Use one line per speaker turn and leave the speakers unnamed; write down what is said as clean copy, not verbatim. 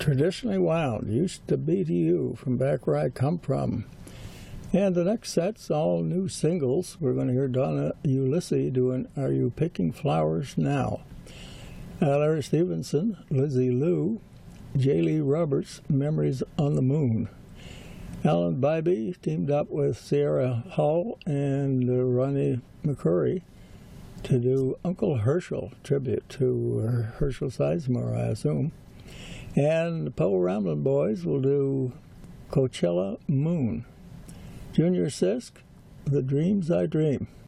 Traditionally Wound, Used to Be to You, from back where I come from. And the next set's all new singles. We're going to hear Donna Ulysses doing Are You Picking Flowers Now? Larry Stevenson, Lizzie Lou, J. Lee Roberts, Memories on the Moon. Alan Bybee teamed up with Sierra Hull and Ronnie McCurry to do Uncle Herschel, tribute to Herschel Sizemore, I assume. And the Poe Ramblin' Boys will do Coachella Moon. Junior Sisk, The Dreams I Dream.